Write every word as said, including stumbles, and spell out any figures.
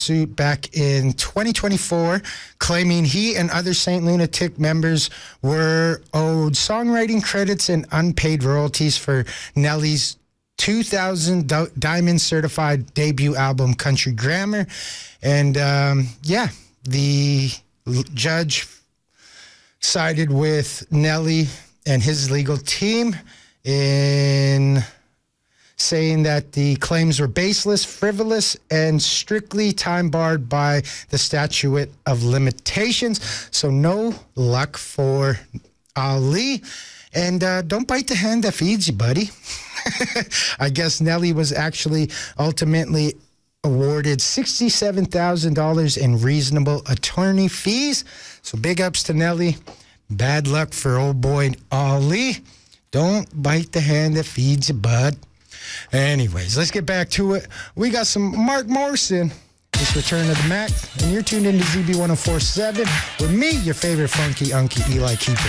suit back in twenty twenty-four, claiming he and other Saint Lunatic members were owed songwriting credits and unpaid royalties for Nelly's two thousand do- Diamond certified debut album, Country Grammar. And um, yeah, the l- judge sided with Nelly and his legal team in saying that the claims were baseless, frivolous, and strictly time-barred by the statute of limitations. So no luck for Ali. And uh, don't bite the hand that feeds you, buddy. I guess Nelly was actually ultimately awarded sixty-seven thousand dollars in reasonable attorney fees. So big ups to Nelly. Bad luck for old boy Ali. Don't bite the hand that feeds you, bud. Anyways, let's get back to it. We got some Mark Morrison. It's Return of the Mac, and you're tuned into Z B one oh four point seven with me, your favorite funky unky Eli Keeper.